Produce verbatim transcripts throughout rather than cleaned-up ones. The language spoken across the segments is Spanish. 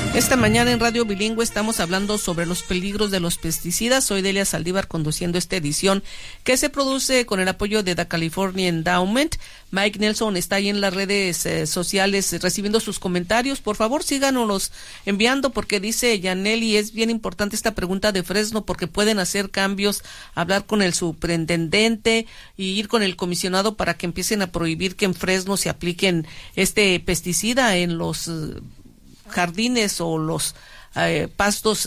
Esta mañana en Radio Bilingüe estamos hablando sobre los peligros de los pesticidas. Soy Delia Saldívar conduciendo esta edición que se produce con el apoyo de The California Endowment. Mike Nelson está ahí en las redes eh, sociales eh, recibiendo sus comentarios. Por favor, síganos enviando porque dice Yaneli, es bien importante esta pregunta de Fresno porque pueden hacer cambios, hablar con el superintendente y ir con el comisionado para que empiecen a prohibir que en Fresno se apliquen este pesticida en los eh, jardines o los eh, pastos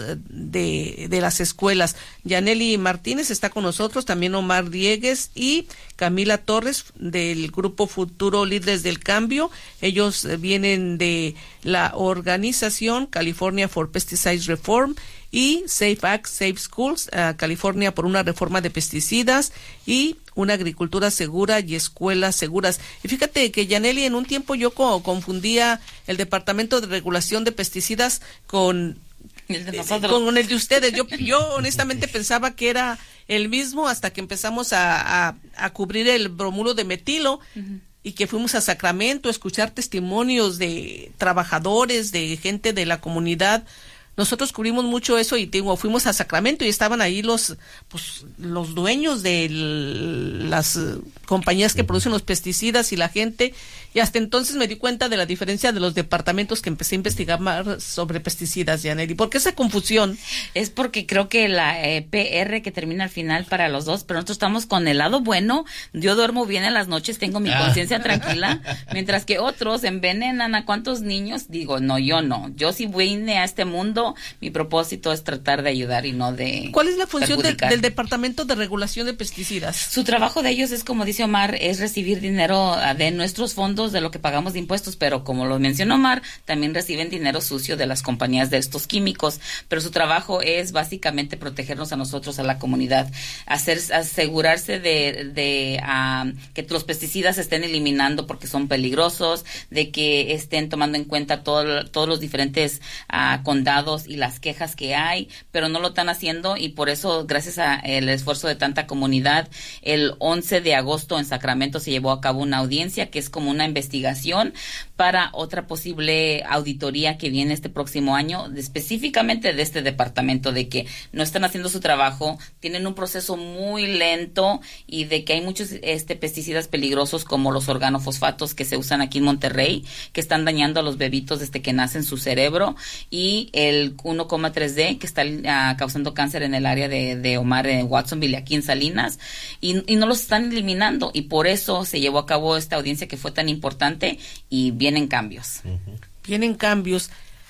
de, de las escuelas. Yaneli Martínez está con nosotros, también Omar Diegues y Camila Torres del grupo Futuro Líderes del Cambio. Ellos eh, vienen de la organización California for Pesticides Reform y Safe Act, Safe Schools, uh, California por una reforma de pesticidas y una agricultura segura y escuelas seguras. Y fíjate que, Yaneli, en un tiempo yo co- confundía el Departamento de Regulación de Pesticidas con el de nosotros. Con el de ustedes. Yo, yo honestamente pensaba que era el mismo hasta que empezamos a, a, a cubrir el bromuro de metilo. Uh-huh. Y que fuimos a Sacramento a escuchar testimonios de trabajadores, de gente de la comunidad. Nosotros cubrimos mucho eso y digo, fuimos a Sacramento y estaban ahí los pues los dueños de l- las uh, compañías que producen los pesticidas y la gente, y hasta entonces me di cuenta de la diferencia de los departamentos que empecé a investigar más sobre pesticidas, Yaneli. ¿Por qué esa confusión? Es porque creo que la eh, P R que termina al final para los dos, pero nosotros estamos con el lado bueno. Yo duermo bien en las noches, tengo mi conciencia tranquila, mientras que otros envenenan a cuántos niños. Digo, no, yo no. Yo sí vine a este mundo. Mi propósito es tratar de ayudar y no de ¿Cuál es la función de, del Departamento de Regulación de Pesticidas? Su trabajo de ellos es, como dice Omar, es recibir dinero de nuestros fondos, de lo que pagamos de impuestos, pero como lo mencionó Omar, también reciben dinero sucio de las compañías de estos químicos, pero su trabajo es básicamente protegernos a nosotros, a la comunidad, hacer asegurarse de, de uh, que los pesticidas se estén eliminando porque son peligrosos, de que estén tomando en cuenta todo, todos los diferentes uh, condados y las quejas que hay, pero no lo están haciendo, y por eso, gracias al esfuerzo de tanta comunidad, el once de agosto en Sacramento se llevó a cabo una audiencia que es como una investigación para otra posible auditoría que viene este próximo año, de, específicamente de este departamento, de que no están haciendo su trabajo, tienen un proceso muy lento y de que hay muchos este pesticidas peligrosos como los organofosfatos que se usan aquí en Monterrey, que están dañando a los bebitos desde que nacen su cerebro, y el uno coma tres D que está uh, causando cáncer en el área de, de Omar en Watsonville, aquí en Salinas, y, y no los están eliminando, y por eso se llevó a cabo esta audiencia que fue tan importante, y vienen cambios. Uh-huh. Vienen cambios.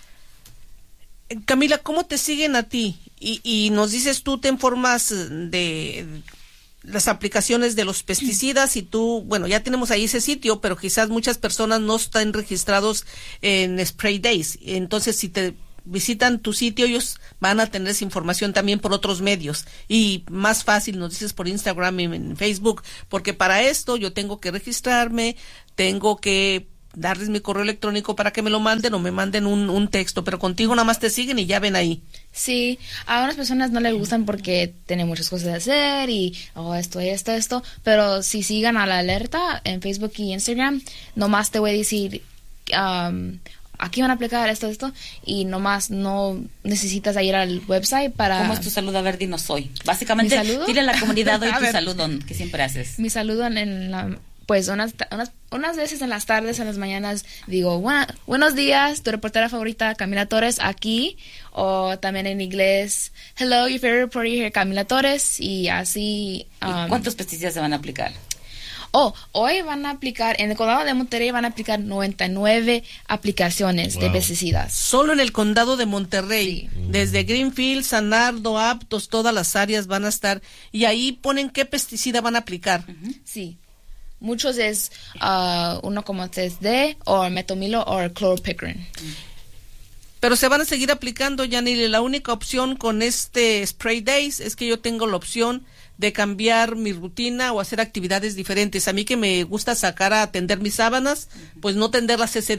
Camila, ¿cómo te siguen a ti? Y, y nos dices, tú te informas de las aplicaciones de los pesticidas y tú, bueno, ya tenemos ahí ese sitio, pero quizás muchas personas no están registrados en Spray Days. Entonces, si te visitan tu sitio, ellos van a tener esa información también por otros medios, y más fácil nos dices por Instagram y en Facebook, porque para esto yo tengo que registrarme, tengo que darles mi correo electrónico para que me lo manden o me manden un, un texto, pero contigo nada más te siguen y ya ven ahí. Sí, a unas personas no les gustan porque tienen muchas cosas de hacer y oh, esto, esto, esto, pero si sigan a la alerta en Facebook y Instagram, nomás te voy a decir um, aquí van a aplicar esto, esto, y nomás no necesitas ir al website para... ¿Cómo es tu saludo? A ver, dinos hoy. Básicamente, dile a la comunidad hoy tu saludo que siempre haces. Mi saludo en, en la... Pues unas, unas unas veces en las tardes, en las mañanas, digo, Buena, buenos días, tu reportera favorita, Camila Torres, aquí. O también en inglés, hello, your favorite reporter here, Camila Torres. Y así... Um, ¿Y cuántos pesticidas se van a aplicar? Oh, hoy van a aplicar, en el condado de Monterrey van a aplicar noventa y nueve aplicaciones wow. de pesticidas. Solo en el condado de Monterrey, sí. Desde Greenfield, San Nardo, Aptos, todas las áreas van a estar, y ahí ponen qué pesticida van a aplicar. Uh-huh. Sí. Muchos es uh, uno como tres D o metomilo o chlorpicrin. Pero se van a seguir aplicando, Yaneli. La única opción con este Spray Days es que yo tengo la opción de cambiar mi rutina o hacer actividades diferentes. A mí que me gusta sacar a tender mis sábanas, pues no tenderlas ese día.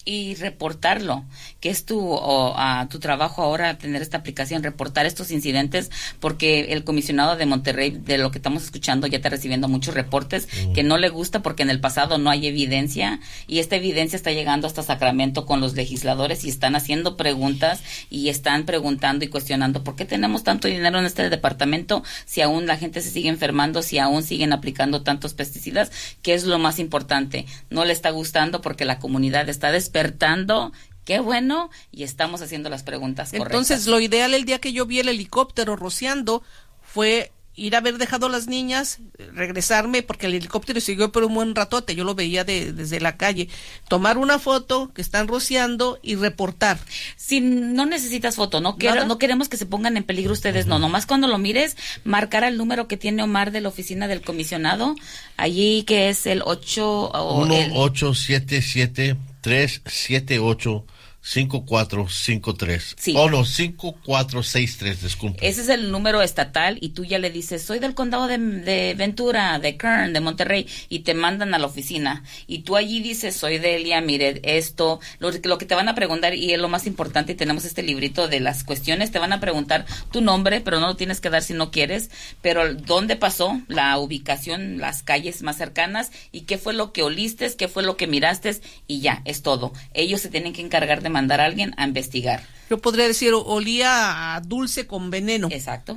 y reportarlo, que es tu o, uh, tu trabajo ahora, tener esta aplicación, reportar estos incidentes, porque el comisionado de Monterrey, de lo que estamos escuchando, ya está recibiendo muchos reportes mm. que no le gusta porque en el pasado no hay evidencia, y esta evidencia está llegando hasta Sacramento con los legisladores y están haciendo preguntas y están preguntando y cuestionando por qué tenemos tanto dinero en este departamento si aún la gente se sigue enfermando, si aún siguen aplicando tantos pesticidas, que es lo más importante. No le está gustando porque la comunidad está desesperada despertando, qué bueno, y estamos haciendo las preguntas correctas. Entonces, lo ideal el día que yo vi el helicóptero rociando fue ir a haber dejado a las niñas, regresarme, porque el helicóptero siguió por un buen ratote, yo lo veía de, desde la calle, tomar una foto que están rociando y reportar. Si no necesitas foto, no quiero, no queremos que se pongan en peligro ustedes, no, nomás cuando lo mires, marcar el número que tiene Omar de la oficina del comisionado, allí que es el ocho... uno ocho siete siete tres siete ocho cinco cuatro cinco tres. Sí. Oh, no, cinco cuatro seis tres, disculpe. Ese es el número estatal y tú ya le dices, soy del condado de, de Ventura, de Kern, de Monterrey, y te mandan a la oficina. Y tú allí dices, soy Delia, mire esto, lo, lo que te van a preguntar, y es lo más importante, y tenemos este librito de las cuestiones, te van a preguntar tu nombre, pero no lo tienes que dar si no quieres, pero dónde pasó, la ubicación, las calles más cercanas, y qué fue lo que oliste, qué fue lo que miraste, y ya, es todo. Ellos se tienen que encargar de mandar a alguien a investigar. Yo podría decir, olía a dulce con veneno. Exacto.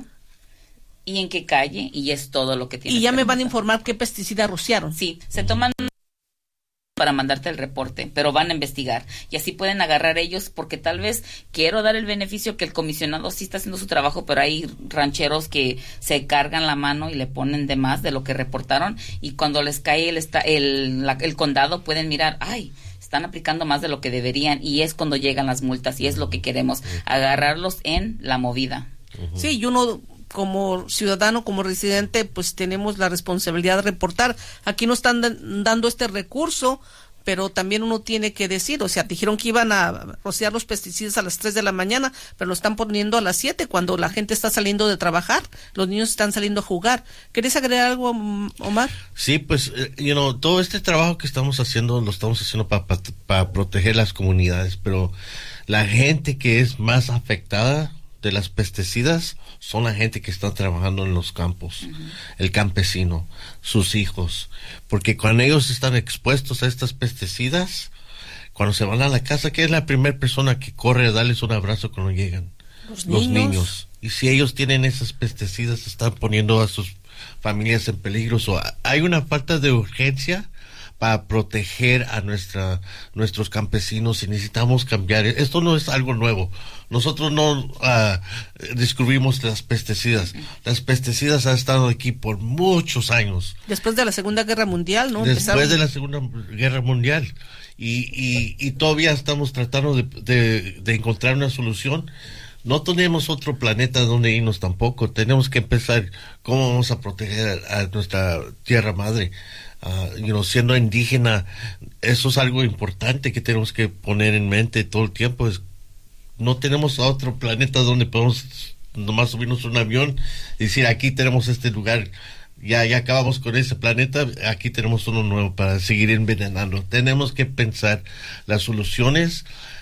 Y en qué calle, y es todo lo que tiene. Y ya me van a informar qué pesticida rociaron. Sí, se toman para mandarte el reporte, pero van a investigar. Y así pueden agarrar ellos, porque tal vez quiero dar el beneficio que el comisionado sí está haciendo su trabajo, pero hay rancheros que se cargan la mano y le ponen de más de lo que reportaron, y cuando les cae el, esta, el, la, el condado pueden mirar, ay, están aplicando más de lo que deberían, y es cuando llegan las multas, y es lo que queremos, agarrarlos en la movida. Sí, y uno como ciudadano, como residente, pues tenemos la responsabilidad de reportar. Aquí no están dando este recurso, pero también uno tiene que decir, o sea, dijeron que iban a rociar los pesticidas a las tres de la mañana, pero lo están poniendo a las siete cuando la gente está saliendo de trabajar, los niños están saliendo a jugar. ¿Querés agregar algo, Omar? Sí, pues, you know, todo este trabajo que estamos haciendo, lo estamos haciendo para pa, pa proteger las comunidades, pero la gente que es más afectada de las pesticidas son la gente que está trabajando en los campos, uh-huh. el campesino, sus hijos, porque cuando ellos están expuestos a estas pesticidas, cuando se van a la casa, ¿qué es la primera persona que corre a darles un abrazo cuando llegan? Los, los niños. niños. Y si ellos tienen esas pesticidas, están poniendo a sus familias en peligro. So, hay una falta de urgencia para proteger a nuestra nuestros campesinos, y necesitamos cambiar. Esto no es algo nuevo. Nosotros no uh, descubrimos las pesticidas. Las pesticidas han estado aquí por muchos años. Después de la Segunda Guerra Mundial, ¿no? Después Empezaron... de la Segunda Guerra Mundial. Y, y, y todavía estamos tratando de, de, de encontrar una solución. No tenemos otro planeta donde irnos tampoco. Tenemos que empezar cómo vamos a proteger a, a nuestra tierra madre. Uh, you know, siendo indígena, eso es algo importante que tenemos que poner en mente todo el tiempo. Es, no tenemos otro planeta donde podemos nomás subirnos un avión y decir, aquí tenemos este lugar, ya, ya acabamos con ese planeta, aquí tenemos uno nuevo para seguir envenenando. Tenemos que pensar las soluciones